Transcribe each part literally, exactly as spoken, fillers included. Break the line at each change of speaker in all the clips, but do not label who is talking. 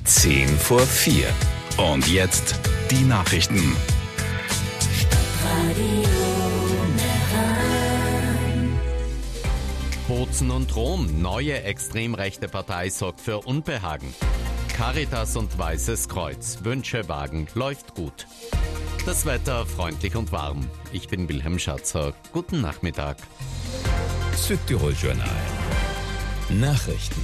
Zehn vor vier. Und jetzt die Nachrichten.
Bozen und Rom, neue extrem rechte Partei sorgt für Unbehagen. Caritas und Weißes Kreuz, Wünschewagen, läuft gut. Das Wetter freundlich und warm. Ich bin Wilhelm Schatzer. Guten Nachmittag.
Südtirol-Journal. Nachrichten.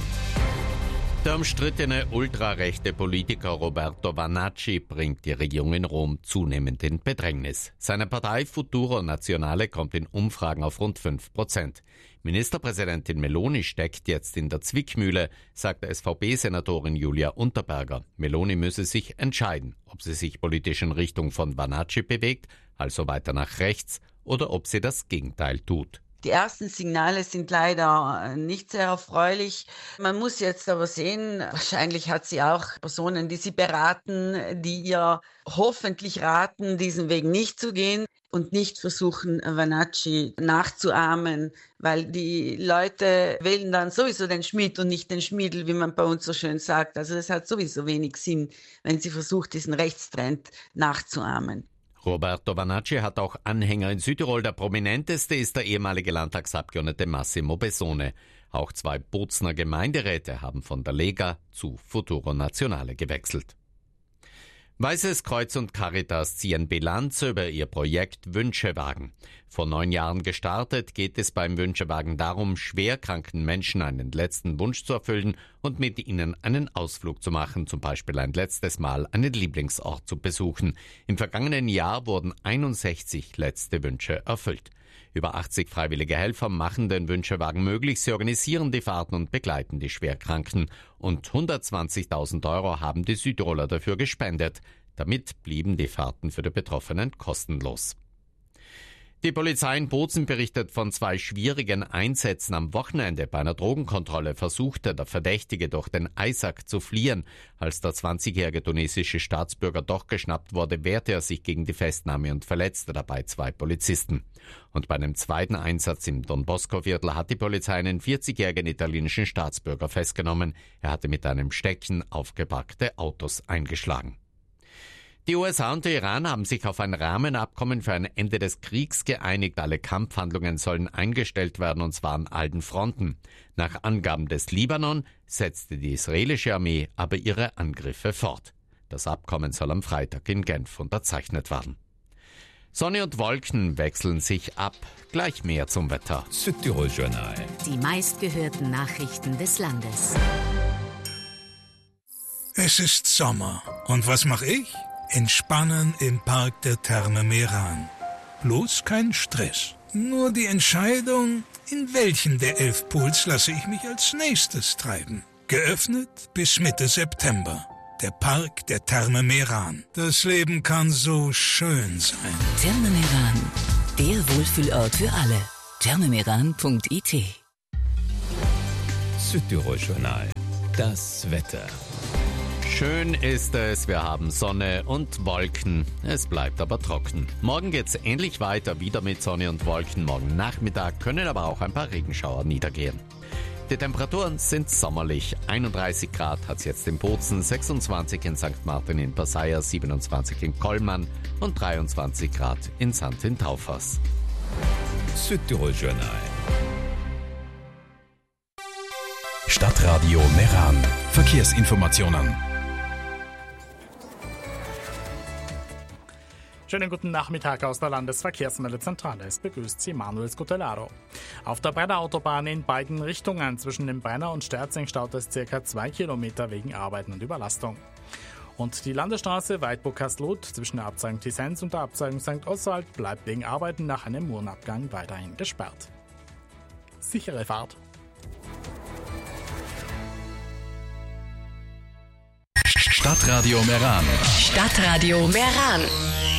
Der umstrittene ultrarechte Politiker Roberto Vanacci bringt die Regierung in Rom zunehmend in Bedrängnis. Seine Partei Futuro Nazionale kommt in Umfragen auf rund fünf Prozent. Ministerpräsidentin Meloni steckt jetzt in der Zwickmühle, sagt S V B-Senatorin Julia Unterberger. Meloni müsse sich entscheiden, ob sie sich politisch in Richtung von Vanacci bewegt, also weiter nach rechts, oder ob sie das Gegenteil tut.
Die ersten Signale sind leider nicht sehr erfreulich. Man muss jetzt aber sehen, wahrscheinlich hat sie auch Personen, die sie beraten, die ihr hoffentlich raten, diesen Weg nicht zu gehen und nicht versuchen, Vanacci nachzuahmen, weil die Leute wählen dann sowieso den Schmied und nicht den Schmiedl, wie man bei uns so schön sagt. Also es hat sowieso wenig Sinn, wenn sie versucht, diesen Rechtstrend nachzuahmen.
Roberto Vanacci hat auch Anhänger in Südtirol. Der prominenteste ist der ehemalige Landtagsabgeordnete Massimo Bessone. Auch zwei Bozener Gemeinderäte haben von der Lega zu Futuro Nazionale gewechselt. Weißes Kreuz und Caritas ziehen Bilanz über ihr Projekt Wünschewagen. Vor neun Jahren gestartet, geht es beim Wünschewagen darum, schwerkranken Menschen einen letzten Wunsch zu erfüllen und mit ihnen einen Ausflug zu machen, zum Beispiel ein letztes Mal einen Lieblingsort zu besuchen. Im vergangenen Jahr wurden einundsechzig letzte Wünsche erfüllt. Über achtzig freiwillige Helfer machen den Wünschewagen möglich. Sie organisieren die Fahrten und begleiten die Schwerkranken. Und hundertzwanzigtausend Euro haben die Südtiroler dafür gespendet. Damit blieben die Fahrten für die Betroffenen kostenlos. Die Polizei in Bozen berichtet von zwei schwierigen Einsätzen am Wochenende. Bei einer Drogenkontrolle versuchte der Verdächtige durch den Eisack zu fliehen. Als der zwanzigjährige tunesische Staatsbürger doch geschnappt wurde, wehrte er sich gegen die Festnahme und verletzte dabei zwei Polizisten. Und bei einem zweiten Einsatz im Don Bosco-Viertel hat die Polizei einen vierzigjährigen italienischen Staatsbürger festgenommen. Er hatte mit einem Stecken aufgepackte Autos eingeschlagen. Die U S A und der Iran haben sich auf ein Rahmenabkommen für ein Ende des Kriegs geeinigt. Alle Kampfhandlungen sollen eingestellt werden, und zwar an allen Fronten. Nach Angaben des Libanon setzte die israelische Armee aber ihre Angriffe fort. Das Abkommen soll am Freitag in Genf unterzeichnet werden. Sonne und Wolken wechseln sich ab. Gleich mehr zum Wetter.
Südtirol-Journal.
Die meistgehörten Nachrichten des Landes.
Es ist Sommer. Und was mache ich? Entspannen im Park der Therme Meran. Bloß kein Stress. Nur die Entscheidung, in welchem der elf Pools lasse ich mich als nächstes treiben. Geöffnet bis Mitte September. Der Park der Therme Meran. Das Leben kann so schön sein.
Therme Meran, der Wohlfühlort für alle. thermemeran punkt i t.
Südtirol-Journal. Das Wetter.
Schön ist es, wir haben Sonne und Wolken. Es bleibt aber trocken. Morgen geht's ähnlich weiter, wieder mit Sonne und Wolken. Morgen Nachmittag können aber auch ein paar Regenschauer niedergehen. Die Temperaturen sind sommerlich. einunddreißig Grad hat es jetzt in Bozen, sechsundzwanzig in Sankt Martin in Passaia, siebenundzwanzig in Kollmann und dreiundzwanzig Grad in Sant in Taufers.
Südtirol-Journal. Stadtradio Meran. Verkehrsinformationen.
Schönen guten Nachmittag aus der Landesverkehrsmeldezentrale. Es begrüßt Sie Manuel Scutellaro. Auf der Brenner Autobahn in beiden Richtungen zwischen dem Brenner und Sterzing staut es ca. zwei Kilometer wegen Arbeiten und Überlastung. Und die Landesstraße Weidburg-Kastelruth zwischen der Abzweigung Tissenz und der Abzweigung Sankt Oswald bleibt wegen Arbeiten nach einem Murenabgang weiterhin gesperrt. Sichere Fahrt.
Stadtradio Meran.
Stadtradio Meran.